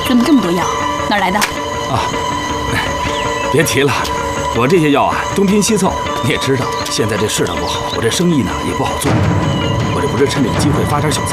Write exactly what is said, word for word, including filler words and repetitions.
怎么这么多药？哪儿来的？ 啊，别提了，我这些药啊，东拼西凑。你也知道，现在这市道不好，我这生意呢也不好做。我这不是趁这个机会发点小财。